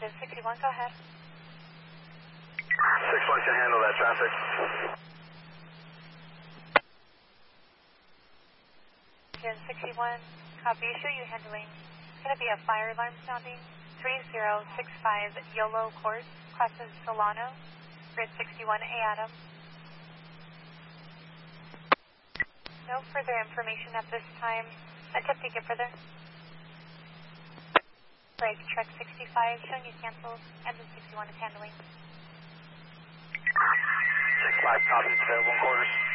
Engine 61, go ahead. 61 can handle that traffic. Engine 61, copy. Show you handling. It's going to be a fire alarm sounding. 3065 YOLO Court, Crescent Solano, grid 61A Adam. No further information at this time. Attempt to get further. Break truck 65, showing you canceled. Engine 61 is handling. 65 copies, 1 quarters.